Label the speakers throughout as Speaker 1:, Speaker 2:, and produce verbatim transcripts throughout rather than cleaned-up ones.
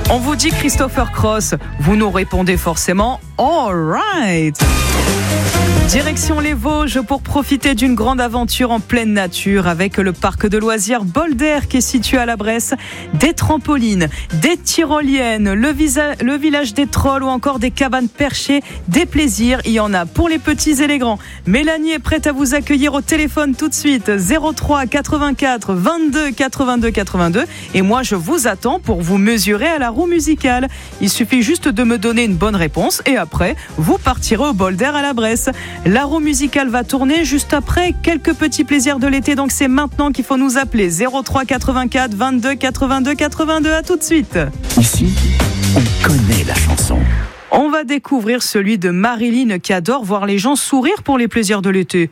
Speaker 1: On vous dit Christopher Cross, vous nous répondez forcément all right. Direction les Vosges pour profiter d'une grande aventure en pleine nature avec le parc de loisirs Bolder qui est situé à la Bresse. Des trampolines, des tyroliennes, le, visa- le village des trolls ou encore des cabanes perchées, des plaisirs, il y en a pour les petits et les grands. Mélanie est prête à vous accueillir au téléphone tout de suite, zéro trois quatre-vingt-quatre vingt-deux quatre-vingt-deux quatre-vingt-deux, et moi je vous attends pour vous mesurer à la roue musicale. Il suffit juste de me donner une bonne réponse et après vous partirez au Bolder à la Bresse. La roue musicale va tourner juste après quelques petits plaisirs de l'été, donc c'est maintenant qu'il faut nous appeler zéro trois quatre-vingt-quatre vingt-deux quatre-vingt-deux quatre-vingt-deux. À tout de suite.
Speaker 2: Ici, on connaît la chanson.
Speaker 1: On va découvrir celui de Marilyn qui adore voir les gens sourire pour les plaisirs de l'été.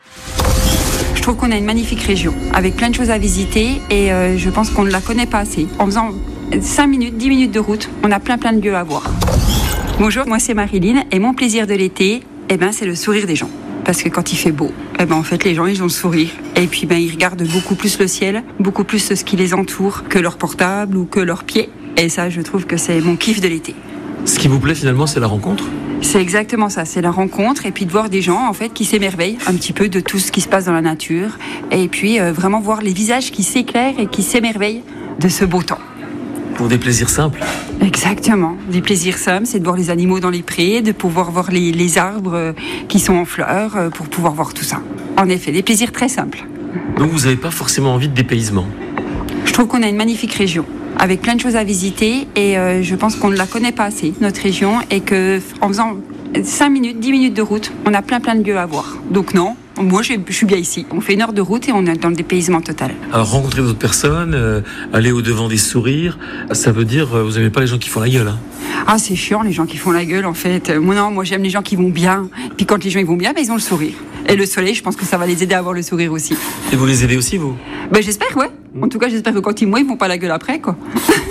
Speaker 3: Je trouve qu'on a une magnifique région avec plein de choses à visiter et euh, je pense qu'on ne la connaît pas assez. En faisant cinq minutes, dix minutes de route, on a plein plein de lieux à voir. Bonjour, moi c'est Marilyn et mon plaisir de l'été, eh ben, c'est le sourire des gens. Parce que quand il fait beau, eh ben, en fait, les gens, ils ont le sourire. Et puis, ben, ils regardent beaucoup plus le ciel, beaucoup plus ce qui les entoure que leur portable ou que leurs pieds. Et ça, je trouve que c'est mon kiff de l'été.
Speaker 4: Ce qui vous plaît finalement, c'est la rencontre ?
Speaker 3: C'est exactement ça, c'est la rencontre et puis de voir des gens en fait qui s'émerveillent un petit peu de tout ce qui se passe dans la nature. Et puis, euh, vraiment voir les visages qui s'éclairent et qui s'émerveillent de ce beau temps.
Speaker 4: Pour des plaisirs simples.
Speaker 3: Exactement, des plaisirs simples, c'est de voir les animaux dans les prés, de pouvoir voir les, les arbres qui sont en fleurs, pour pouvoir voir tout ça. En effet, des plaisirs très simples.
Speaker 4: Donc vous n'avez pas forcément envie de dépaysement ?
Speaker 3: Je trouve qu'on a une magnifique région, avec plein de choses à visiter, et euh, je pense qu'on ne la connaît pas assez, notre région, et qu'en faisant cinq minutes, dix minutes de route, on a plein plein de lieux à voir. Donc non, moi je, je suis bien ici. On fait une heure de route et on est dans le dépaysement total.
Speaker 4: Alors rencontrer d'autres personnes, euh, aller au-devant des sourires, ça veut dire euh, vous n'aimez pas les gens qui font la gueule, hein ?
Speaker 3: Ah, c'est chiant les gens qui font la gueule en fait. Moi non, moi j'aime les gens qui vont bien. Puis quand les gens ils vont bien, ben, ils ont le sourire. Et le soleil, je pense que ça va les aider à avoir le sourire aussi.
Speaker 4: Et vous les aidez aussi, vous ?
Speaker 3: Ben j'espère, ouais. En tout cas, j'espère que quand ils moi, ils vont pas la gueule après, quoi.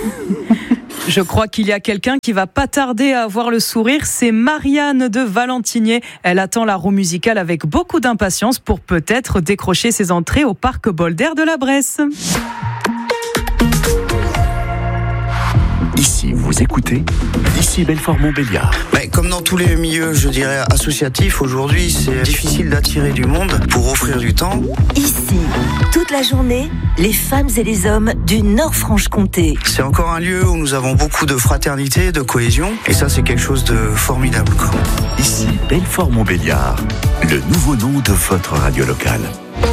Speaker 1: Je crois qu'il y a quelqu'un qui va pas tarder à avoir le sourire, c'est Marianne de Valentinier. Elle attend la roue musicale avec beaucoup d'impatience pour peut-être décrocher ses entrées au parc Bolder de la Bresse.
Speaker 2: Ici, vous écoutez Ici Belfort-Montbéliard.
Speaker 5: Mais comme dans tous les milieux, je dirais, associatifs, aujourd'hui, c'est difficile d'attirer du monde pour offrir du temps.
Speaker 6: Ici, toute la journée, les femmes et les hommes du Nord-Franche-Comté.
Speaker 5: C'est encore un lieu où nous avons beaucoup de fraternité, de cohésion, et ça, c'est quelque chose de formidable, quoi.
Speaker 2: Ici Belfort-Montbéliard, le nouveau nom de votre radio locale.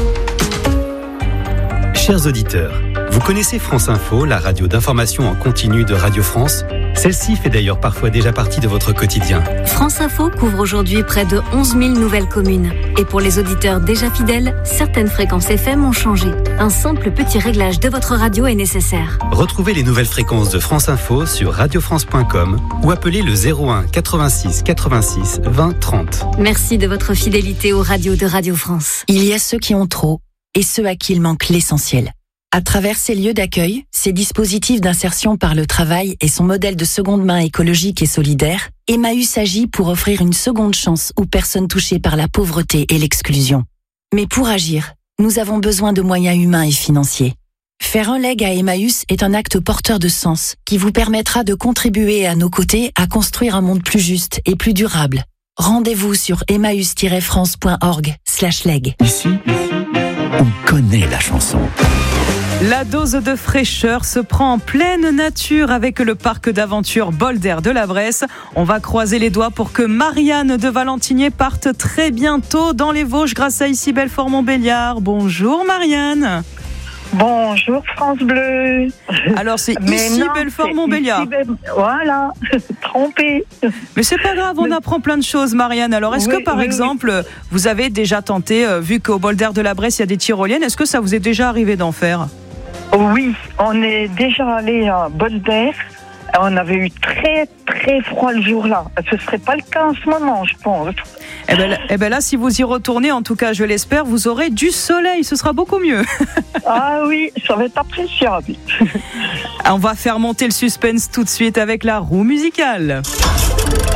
Speaker 7: Chers auditeurs, vous connaissez France Info, la radio d'information en continu de Radio France ? Celle-ci fait d'ailleurs parfois déjà partie de votre quotidien.
Speaker 8: France Info couvre aujourd'hui près de onze mille nouvelles communes. Et pour les auditeurs déjà fidèles, certaines fréquences F M ont changé. Un simple petit réglage de votre radio est nécessaire.
Speaker 7: Retrouvez les nouvelles fréquences de France Info sur radio france point com ou appelez le zéro un quatre-vingt-six quatre-vingt-six vingt trente.
Speaker 8: Merci de votre fidélité aux radios de Radio France.
Speaker 6: Il y a ceux qui ont trop et ceux à qui il manque l'essentiel. À travers ces lieux d'accueil, ces dispositifs d'insertion par le travail et son modèle de seconde main écologique et solidaire, Emmaüs agit pour offrir une seconde chance aux personnes touchées par la pauvreté et l'exclusion. Mais pour agir, nous avons besoin de moyens humains et financiers. Faire un leg à Emmaüs est un acte porteur de sens qui vous permettra de contribuer à nos côtés à construire un monde plus juste et plus durable. Rendez-vous sur emmaüs tiret france point org slash leg.
Speaker 2: Ici, on connaît la chanson.
Speaker 1: La dose de fraîcheur se prend en pleine nature avec le parc d'aventure Bolder de la Bresse. On va croiser les doigts pour que Marianne de Valentinier parte très bientôt dans les Vosges grâce à Ici Belfort-Montbéliard. Bonjour Marianne.
Speaker 9: Bonjour France Bleu.
Speaker 1: Alors c'est
Speaker 9: Mais
Speaker 1: Ici
Speaker 9: non,
Speaker 1: Belfort-Montbéliard.
Speaker 9: c'est ici Bel- Voilà, trompé.
Speaker 1: Mais c'est pas grave, on apprend plein de choses Marianne. Alors est-ce
Speaker 9: Oui,
Speaker 1: que par
Speaker 9: oui,
Speaker 1: exemple,
Speaker 9: oui.
Speaker 1: vous avez déjà tenté, euh, vu qu'au Bolder de la Bresse il y a des tyroliennes, est-ce que ça vous est déjà arrivé d'en faire ?
Speaker 9: Oui, on est déjà allé à Bolder. On avait eu très très froid le jour-là. Ce serait pas le cas en ce moment, je pense.
Speaker 1: Eh ben, là, eh ben là, si vous y retournez, en tout cas, je l'espère, vous aurez du soleil. Ce sera beaucoup mieux.
Speaker 9: Ah oui, ça va être appréciable.
Speaker 1: On va faire monter le suspense tout de suite avec la roue musicale.